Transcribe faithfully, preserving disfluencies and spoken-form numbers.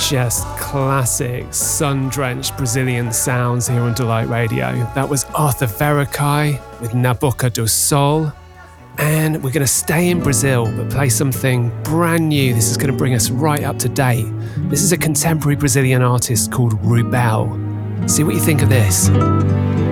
Just classic sun-drenched Brazilian sounds here on Delight Radio. That was Arthur Verocai with Na Boca do Sol. And we're going to stay in Brazil, but play something brand new. This is going to bring us right up to date. This is a contemporary Brazilian artist called Rubel. See what you think of this.